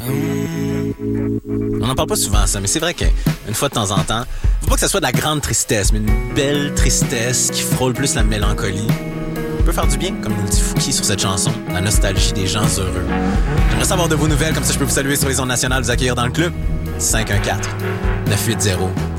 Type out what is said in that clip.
On n'en parle pas souvent, ça, mais c'est vrai qu'une fois de temps en temps, faut pas que ça soit de la grande tristesse, mais une belle tristesse qui frôle plus la mélancolie. Ça peut faire du bien, comme nous le dit Fouki sur cette chanson, la nostalgie des gens heureux. J'aimerais savoir de vos nouvelles, comme ça je peux vous saluer sur les ondes nationales, vous accueillir dans le club. 514-980